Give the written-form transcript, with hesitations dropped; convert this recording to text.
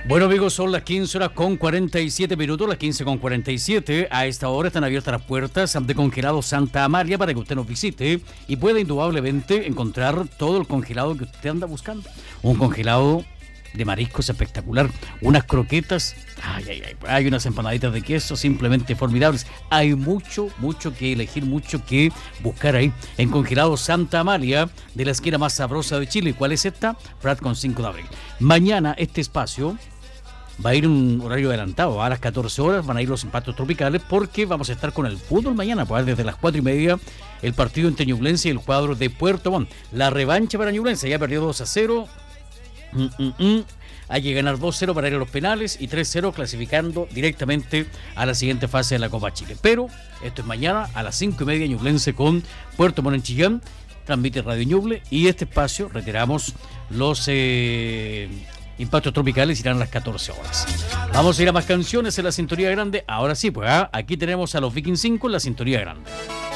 Bueno, amigos, son las 15 horas con 47 minutos, las 15 con 47. A esta hora están abiertas las puertas de Congelado Santa Amalia para que usted nos visite y pueda indudablemente encontrar todo el congelado que usted anda buscando. Un congelado de mariscos espectacular, unas croquetas, hay unas empanaditas de queso simplemente formidables. Hay mucho que elegir, mucho que buscar ahí en Congelado Santa Amalia, de la esquina más sabrosa de Chile. ¿Cuál es esta? Prat con 5 de abril. Mañana este espacio va a ir un horario adelantado, a las 14 horas van a ir los impactos tropicales, porque vamos a estar con el fútbol mañana, pues desde las 4:30 el partido entre Ñublense y el cuadro de Puerto Montt. La revancha para Ñublense, ya perdió 2-0. Hay que ganar 2-0 para ir a los penales y 3-0 clasificando directamente a la siguiente fase de la Copa Chile. Pero esto es mañana a las 5:30, Ñublense con Puerto Montt en Chillán, transmite Radio Ñuble, y este espacio retiramos los impactos tropicales, irán a las 14 horas. Vamos a ir a más canciones en la sintonía grande. Ahora sí, pues aquí tenemos a los Vikings 5 en la sintonía grande.